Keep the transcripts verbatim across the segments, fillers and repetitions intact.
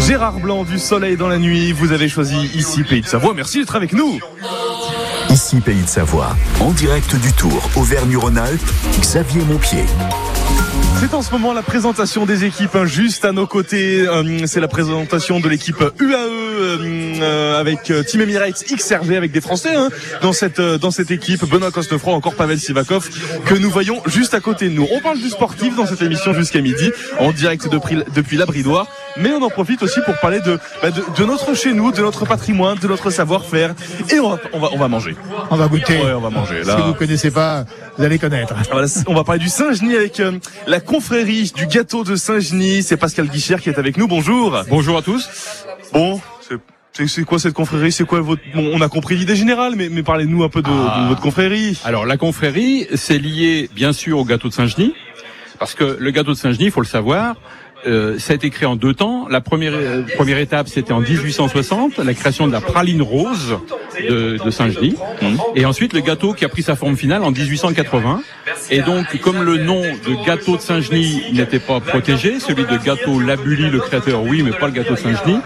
Gérard Blanc du Soleil dans la nuit, vous avez choisi Ici Pays de Savoie, merci d'être avec nous. Ici Pays de Savoie, en direct du Tour Auvergne-Rhône-Alpes, Xavier Montpied. C'est en ce moment la présentation des équipes, hein, juste à nos côtés. Euh, c'est la présentation de l'équipe U A E euh, avec euh, Team Emirates X R V avec des Français hein, dans cette euh, dans cette équipe. Benoît Cosnefroy, encore Pavel Sivakov que nous voyons juste à côté de nous. On parle du sportif dans cette émission jusqu'à midi en direct depuis, depuis la Bridoire, mais on en profite aussi pour parler de, bah, de de notre chez nous, de notre patrimoine, de notre savoir-faire. Et on va on va on va manger. On va goûter. Ouais, on va manger. Là. Si vous connaissez pas, vous allez connaître. Voilà, on va parler du Saint-Genis avec euh, la confrérie du gâteau de Saint-Genis. C'est Pascal Guichard qui est avec nous. Bonjour. Bonjour à tous. Bon, c'est, c'est, c'est quoi cette confrérie? C'est quoi votre... Bon, on a compris l'idée générale, mais, mais parlez-nous un peu de, ah. de votre confrérie. Alors, la confrérie, c'est lié, bien sûr, au gâteau de Saint-Genis. Parce que le gâteau de Saint-Genis, il faut le savoir, euh, ça a été créé en deux temps. La première, euh, première étape, c'était en dix-huit cent soixante, la création de la praline rose de, de Saint-Genis. Mmh. Et ensuite, le gâteau qui a pris sa forme finale en dix-huit cent quatre-vingts. Et donc, comme le nom de gâteau de Saint-Genis n'était pas protégé, celui de gâteau Labully, le créateur, oui, mais pas le gâteau de Saint-Genis,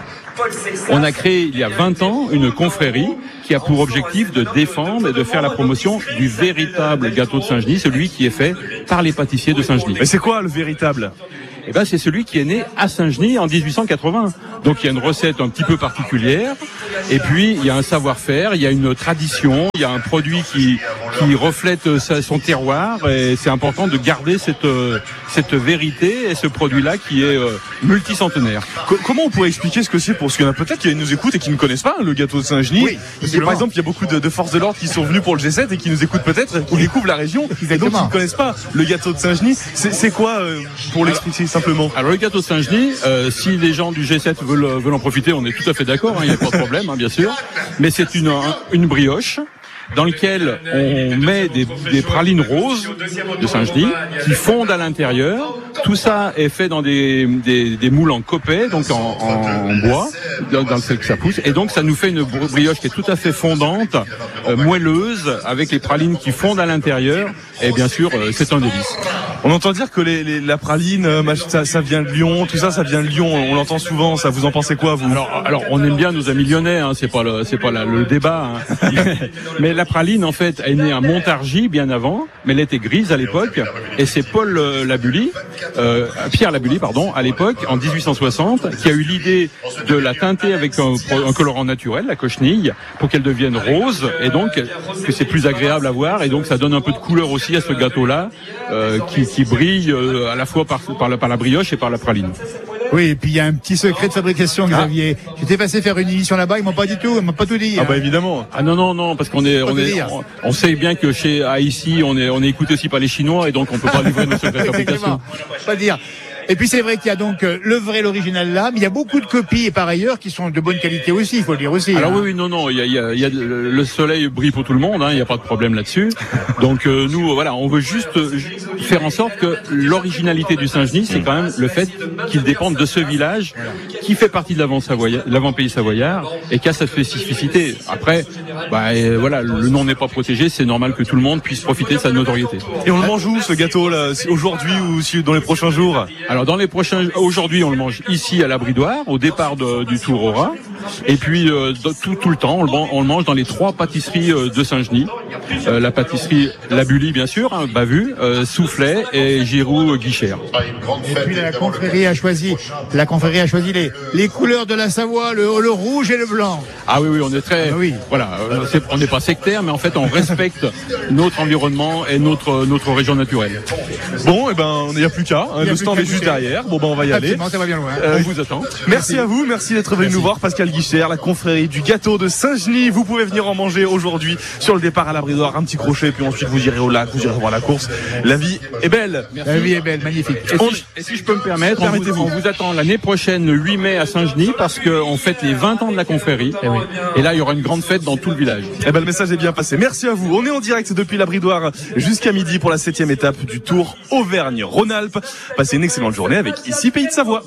on a créé il y a vingt ans une confrérie qui a pour objectif de défendre et de faire la promotion du véritable gâteau de Saint-Genis, celui qui est fait par les pâtissiers de Saint-Genis. Mais c'est quoi le véritable ? Eh ben, c'est celui qui est né à Saint-Genis en dix-huit cent quatre-vingts. Donc, il y a une recette un petit peu particulière. Et puis, il y a un savoir-faire, il y a une tradition, il y a un produit qui, qui reflète sa, son terroir. Et c'est important de garder cette, cette vérité et ce produit-là qui est euh, multicentenaire. Co- comment on pourrait expliquer ce que c'est pour ceux qui en a peut-être qui nous écoutent et qui ne connaissent pas le gâteau de Saint-Genis? Oui, et par exemple, il y a beaucoup de, de forces de l'ordre qui sont venus pour le G sept et qui nous écoutent peut-être, et qui oui. découvrent la région, exactement. Et donc qui ne connaissent pas le gâteau de Saint-Genis. C'est, c'est quoi euh, pour l'expliquer simplement? Alors le gâteau de Saint-Genis, euh, si les gens du G sept veulent, veulent en profiter, on est tout à fait d'accord, il hein, n'y a pas de problème, hein, bien sûr. Mais c'est une, une brioche dans lequel on met des, des pralines roses de Saint-Genis qui fondent à l'intérieur. Tout ça est fait dans des, des, des moules en copet, donc en, en bois, dans, dans lequel ça pousse. Et donc ça nous fait une brioche qui est tout à fait fondante, euh, moelleuse, avec les pralines qui fondent à l'intérieur. Et bien sûr, euh, c'est un délice. On entend dire que les, les, la praline, ça, ça vient de Lyon, tout ça, ça vient de Lyon. On l'entend souvent. Ça, vous en pensez quoi, vous? Alors, alors, on aime bien nos amis lyonnais. Hein, c'est pas le, c'est pas la, le débat. Hein. Mais la praline, en fait, est née à Montargis bien avant, mais elle était grise à l'époque. Et c'est Paul euh, Labully, euh, Pierre Labully, pardon, à l'époque, en dix-huit cent soixante, qui a eu l'idée de la teinter avec un, un colorant naturel, la cochenille, pour qu'elle devienne rose, et donc que c'est plus agréable à voir, et donc ça donne un peu de couleur aussi à ce gâteau-là, euh, qui, qui brille euh, à la fois par, par, la, par la brioche et par la praline. Oui, et puis il y a un petit secret de fabrication, Xavier. Ah. J'étais passé faire une émission là-bas, ils m'ont pas dit tout, ils m'ont pas tout dit. Ah hein. bah évidemment. Ah non non non, parce qu'on est on est on, on sait bien que chez à ici on est on est écouté aussi par les Chinois et donc on peut pas livrer nos secrets de fabrication. Pas dire. Et puis c'est vrai qu'il y a donc euh, le vrai, l'original là, mais il y a beaucoup de copies et par ailleurs qui sont de bonne qualité aussi, il faut le dire aussi. Alors hein. oui, oui, non, non, il y a, il y a, il y a le soleil brille pour tout le monde, hein, il n'y a pas de problème là-dessus. Donc euh, nous, voilà, on veut juste faire en sorte que l'originalité du Saint-Genis, c'est quand même le fait qu'il dépende de ce village qui fait partie de l'avant-Savoyard, l'avant-pays savoyard et qui a sa spécificité. Après, bah et voilà, le nom n'est pas protégé, c'est normal que tout le monde puisse profiter de sa notoriété. Et on le mange où ce gâteau-là, aujourd'hui ou si dans les prochains jours? Alors dans les prochains, aujourd'hui on le mange ici à la Bridoire, au départ de, du Tour Aura, et puis euh, tout, tout le temps on le, on le mange dans les trois pâtisseries euh, de Saint-Genis, euh, la pâtisserie Labully bien sûr, hein, Bavus, euh, Soufflet et Giroux Guichard. Et puis la confrérie a choisi, la confrérie a choisi les, les couleurs de la Savoie, le, le rouge et le blanc. Ah oui oui, on est très, ah, oui. voilà, euh, c'est, on n'est pas sectaire, mais en fait on respecte notre environnement et notre notre région naturelle. Bon, et ben il n'y a plus qu'à, hein, le stand est juste derrière. Bon ben on va y aller. Ça va bien loin. Euh, on vous attend. Merci, merci à vous, merci d'être venu nous voir, Pascal Guichard, la confrérie du gâteau de Saint-Genis. Vous pouvez venir en manger aujourd'hui sur le départ à la Bridoire, un petit crochet, puis ensuite vous irez au lac, vous irez voir la course. La vie est belle. Merci. La vie est belle, magnifique. Et, on... si, et si je peux me permettre, on vous, on vous attend l'année prochaine, le huit mai à Saint-Genis, parce qu'on fête les vingt ans de la confrérie. Et, oui. Et là, il y aura une grande fête dans tout le village. Eh ben le message est bien passé. Merci à vous. On est en direct depuis la Bridoire jusqu'à midi pour la septième étape du Tour Auvergne-Rhône-Alpes. Passez une excellente journée avec Ici Pays de Savoie.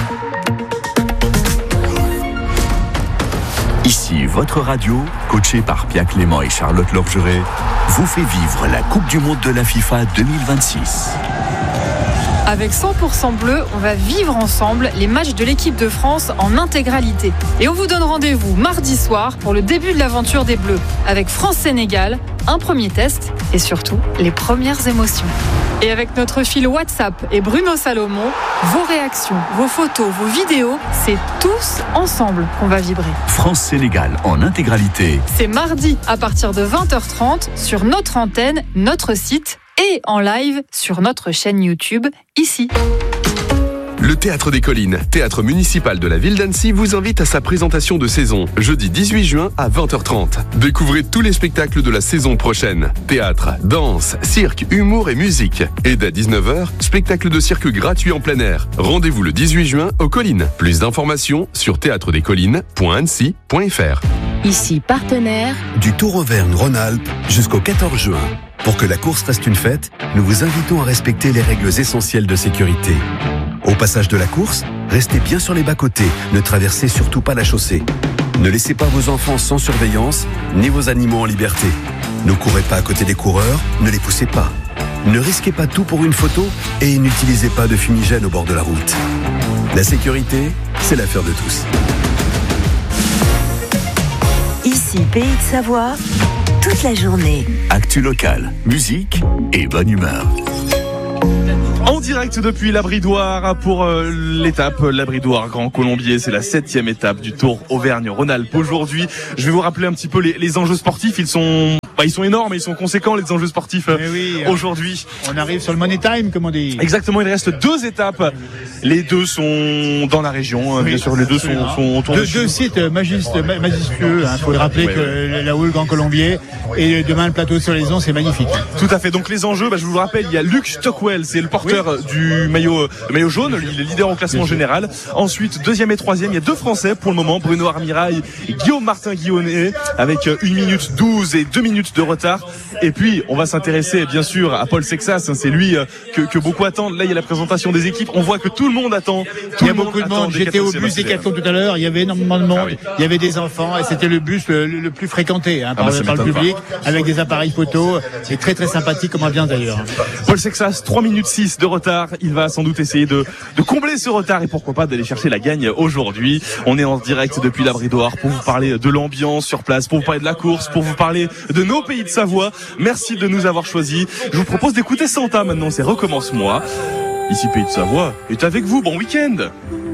Ici, votre radio, coachée par Pierre Clément et Charlotte Lorgeret, vous fait vivre la Coupe du Monde de la FIFA deux mille vingt-six. Avec cent pour cent Bleu, on va vivre ensemble les matchs de l'équipe de France en intégralité. Et on vous donne rendez-vous mardi soir pour le début de l'aventure des Bleus, avec France-Sénégal, un premier test et surtout les premières émotions. Et avec notre fil WhatsApp et Bruno Salomon, vos réactions, vos photos, vos vidéos, c'est tous ensemble qu'on va vibrer. France-Sénégal en intégralité. C'est mardi à partir de vingt heures trente sur notre antenne, notre site et en live sur notre chaîne YouTube, ici. Le Théâtre des Collines, théâtre municipal de la ville d'Annecy, vous invite à sa présentation de saison, jeudi dix-huit juin à vingt heures trente. Découvrez tous les spectacles de la saison prochaine. Théâtre, danse, cirque, humour et musique. Et dès dix-neuf heures, spectacle de cirque gratuit en plein air. Rendez-vous le dix-huit juin aux Collines. Plus d'informations sur théâtre des collines point annecy point f r. Ici partenaire du Tour Auvergne-Rhône-Alpes jusqu'au quatorze juin. Pour que la course reste une fête, nous vous invitons à respecter les règles essentielles de sécurité. Au passage de la course, restez bien sur les bas-côtés, ne traversez surtout pas la chaussée. Ne laissez pas vos enfants sans surveillance, ni vos animaux en liberté. Ne courez pas à côté des coureurs, ne les poussez pas. Ne risquez pas tout pour une photo et n'utilisez pas de fumigène au bord de la route. La sécurité, c'est l'affaire de tous. Ici Pays de Savoie, toute la journée. Actu locale, musique et bonne humeur. En direct depuis l'Abridoire pour euh, l'étape l'Abridoire Grand Colombier, c'est la septième étape du Tour Auvergne-Rhône-Alpes. Aujourd'hui, je vais vous rappeler un petit peu les, les enjeux sportifs. Ils sont, bah, ils sont énormes, ils sont conséquents les enjeux sportifs euh, oui, aujourd'hui. On arrive sur le Money Time, comme on dit. Exactement, il reste deux étapes. Les deux sont dans la région, hein, oui, bien sûr. Les deux sont, sont autour deux, de deux sites majestueux. Il hein, faut le rappeler oui, que oui. la Houle Grand Colombier et demain le plateau de Solaison, c'est magnifique. Tout à fait. Donc les enjeux, bah, je vous le rappelle, il y a Luke Stockwell, c'est le porteur oui. du maillot, le maillot jaune, il est leader au classement général. Ensuite, deuxième et troisième, il y a deux Français pour le moment, Bruno Armirail et Guillaume Martin Guillonnet, avec une minute douze et deux minutes de retard. Et puis, on va s'intéresser bien sûr à Paul Sexas, c'est lui que, que beaucoup attendent. Là, il y a la présentation des équipes. On voit que tout le monde attend. Tout il y a beaucoup de monde. J'étais au bus Decathlon tout à l'heure. Il y avait énormément de monde. Ah oui. Il y avait des enfants et c'était le bus le, le plus fréquenté hein, par, ah bah, le, par le public, pas. Avec des appareils photo. C'est très très sympathique comme ambiance d'ailleurs. Paul Sexas, trois minutes six de retard. Il va sans doute essayer de, de combler ce retard et pourquoi pas d'aller chercher la gagne aujourd'hui. On est en direct depuis l'Abridoire pour vous parler de l'ambiance sur place, pour vous parler de la course, pour vous parler de nos pays de Savoie. Merci de nous avoir choisis. Je vous propose d'écouter Santa maintenant. C'est Recommence-moi. Ici Pays de Savoie est avec vous. Bon week-end.